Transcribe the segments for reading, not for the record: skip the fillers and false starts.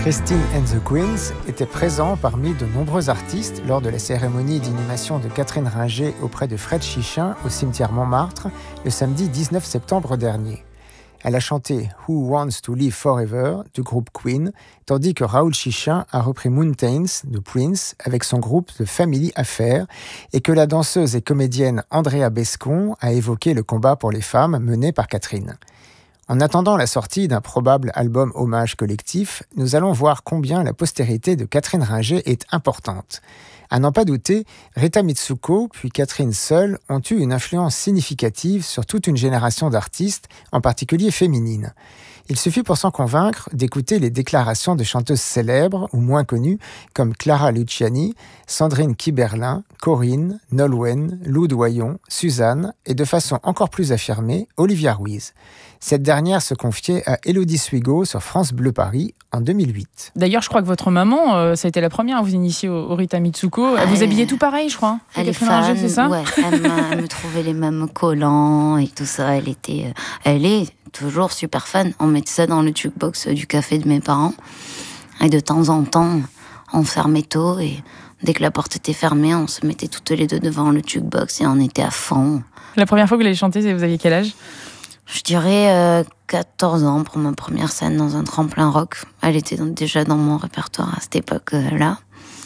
Christine and the Queens était présent parmi de nombreux artistes lors de la cérémonie d'inhumation de Catherine Ringer auprès de Fred Chichin au cimetière Montmartre le samedi 19 septembre dernier. Elle a chanté « Who Wants to Live Forever » du groupe Queen, tandis que Raoul Chichin a repris « Mountains » de Prince avec son groupe The Family Affair et que la danseuse et comédienne Andrea Bescon a évoqué le combat pour les femmes mené par Catherine. En attendant la sortie d'un probable album hommage collectif, nous allons voir combien la postérité de Catherine Ringer est importante. À n'en pas douter, Rita Mitsuko puis Catherine seule ont eu une influence significative sur toute une génération d'artistes, en particulier féminines. Il suffit pour s'en convaincre d'écouter les déclarations de chanteuses célèbres ou moins connues comme Clara Luciani, Sandrine Kiberlin, Corinne, Nolwenn, Lou Doyon, Suzanne et de façon encore plus affirmée, Olivia Ruiz. Cette dernière se confiait à Élodie Suigo sur France Bleu Paris en 2008. D'ailleurs, je crois que votre maman, ça a été la première à vous initier au Rita Mitsuko. Elle vous habillait tout pareil, je crois. Elle est fan, c'est ça ? Ouais, elle me trouvait les mêmes collants et tout ça. Elle est toujours super fan. On mettait ça dans le jukebox du café de mes parents. Et de temps en temps, on fermait tôt et dès que la porte était fermée, on se mettait toutes les deux devant le jukebox et on était à fond. La première fois que vous l'avez chanté, vous aviez quel âge ? Je dirais 14 ans pour ma première scène dans un tremplin rock. Elle était déjà dans mon répertoire à cette époque-là.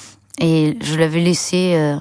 Et je l'avais laissée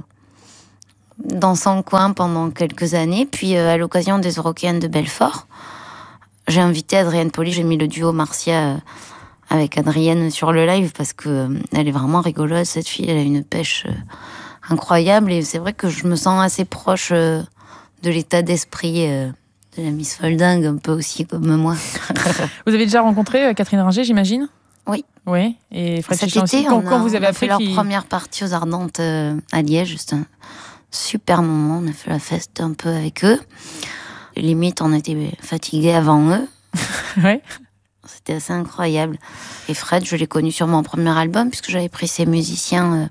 dans son coin pendant quelques années. Puis à l'occasion des Eurockéennes de Belfort, j'ai invité Adrienne Pauly. J'ai mis le duo Marcia avec Adrienne sur le live parce que elle est vraiment rigolote, cette fille. Elle a une pêche incroyable. Et c'est vrai que je me sens assez proche de l'état d'esprit de la Miss Folding, un peu aussi comme moi. Vous avez déjà rencontré Catherine Ringer, j'imagine ? Oui. Oui, et Fred Cet Chichin été, aussi. Quand vous avez appris fait leur première partie aux Ardentes à Liège, juste un super moment. On a fait la fête un peu avec eux. Limite, on était fatigués avant eux. Oui. C'était assez incroyable. Et Fred, je l'ai connu sur mon premier album, puisque j'avais pris ses musiciens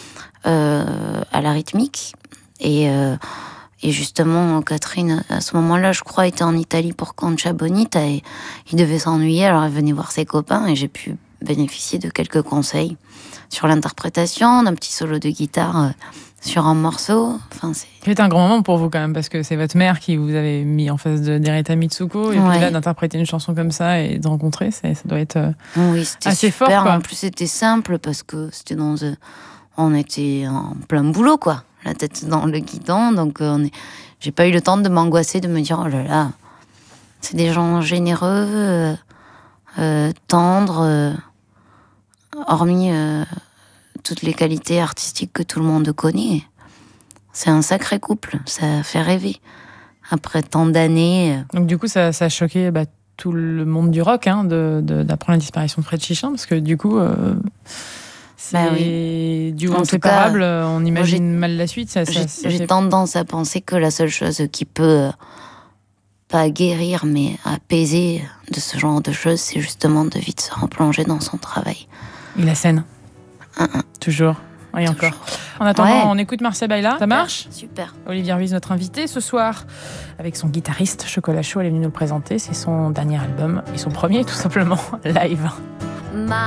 à la rythmique. Et justement, Catherine, à ce moment-là, je crois, était en Italie pour Concha Bonita et il devait s'ennuyer, alors elle venait voir ses copains et j'ai pu bénéficier de quelques conseils sur l'interprétation, d'un petit solo de guitare sur un morceau. Enfin, c'était un grand moment pour vous quand même, parce que c'est votre mère qui vous avait mis en face de Rita Mitsuko et puis là, d'interpréter une chanson comme ça et de rencontrer, ça doit être oui, c'était assez super, fort. Quoi. En plus, c'était simple parce que c'était on était en plein boulot, quoi. La tête dans le guidon, donc j'ai pas eu le temps de m'angoisser, de me dire oh là là, c'est des gens généreux, tendres, hormis toutes les qualités artistiques que tout le monde connaît. C'est un sacré couple, ça fait rêver. Après tant d'années. Donc du coup, ça a choqué tout le monde du rock d'apprendre la disparition de Fred Chichin, parce que du coup. C'est du inséparable, on imagine mal la suite. J'ai tendance à penser que la seule chose qui peut, pas guérir, mais apaiser de ce genre de choses, c'est justement de vite se replonger dans son travail. Et la scène. Toujours. Et toujours. Encore. En attendant, on écoute Marcia Baila. Ça marche ? Super. Olivia Ruiz, notre invitée ce soir, avec son guitariste Chocolat Chaud, elle est venue nous le présenter. C'est son dernier album, et son premier tout simplement, live.